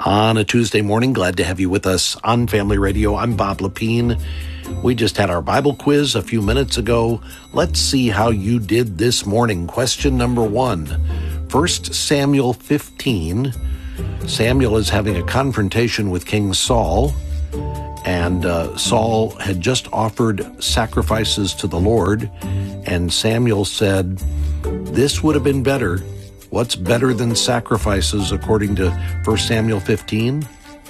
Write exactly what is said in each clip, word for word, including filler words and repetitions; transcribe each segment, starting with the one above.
On a Tuesday morning, glad to have you with us on Family Radio. I'm Bob Lepine. We just had our Bible quiz a few minutes ago. Let's see how you did this morning. Question number one, First Samuel fifteen. Samuel is having a confrontation with King Saul, and uh, Saul had just offered sacrifices to the Lord, and Samuel said, this would have been better. What's better than sacrifices according to First Samuel fifteen?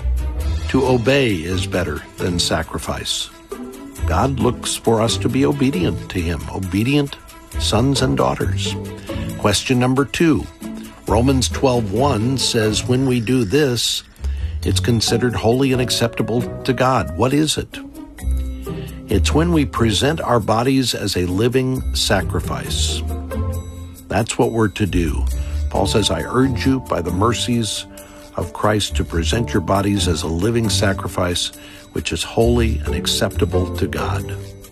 To obey is better than sacrifice. God looks for us to be obedient to him, obedient sons and daughters. Question number two, Romans twelve one says, when we do this, it's considered holy and acceptable to God. What is it? It's when we present our bodies as a living sacrifice. That's what we're to do. Paul says, I urge you by the mercies of Christ to present your bodies as a living sacrifice, which is holy and acceptable to God.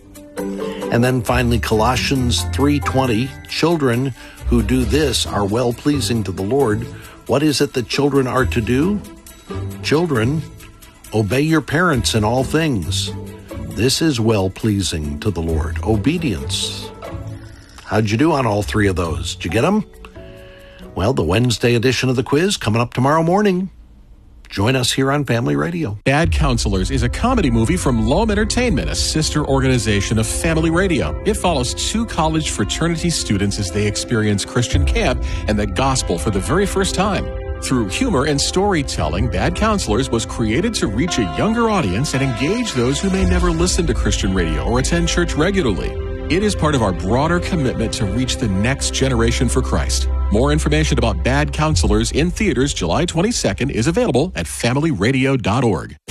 And then finally, Colossians three twenty, children who do this are well-pleasing to the Lord. What is it that children are to do? Children, obey your parents in all things. This is well-pleasing to the Lord. Obedience. How'd you do on all three of those? Did you get them? Well, the Wednesday edition of the quiz coming up tomorrow morning. Join us here on Family Radio. Bad Counselors is a comedy movie from Loam Entertainment, a sister organization of Family Radio. It follows two college fraternity students as they experience Christian camp and the gospel for the very first time. Through humor and storytelling, Bad Counselors was created to reach a younger audience and engage those who may never listen to Christian radio or attend church regularly. It is part of our broader commitment to reach the next generation for Christ. More information about Bad Counselors in theaters July twenty-second is available at family radio dot org.